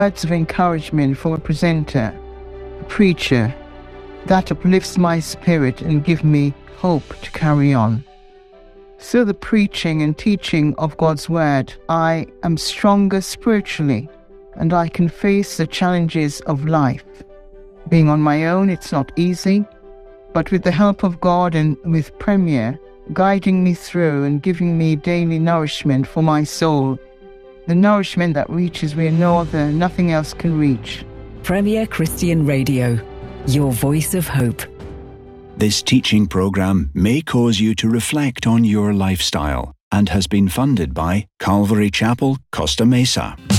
words of encouragement from a presenter, a preacher, that uplifts my spirit and give me hope to carry on. Through the preaching and teaching of God's Word, I am stronger spiritually, and I can face the challenges of life. Being on my own, it's not easy, but with the help of God and with Premier guiding me through and giving me daily nourishment for my soul, the nourishment that reaches where nothing else can reach. Premier Christian Radio, your voice of hope. This teaching program may cause you to reflect on your lifestyle and has been funded by Calvary Chapel, Costa Mesa.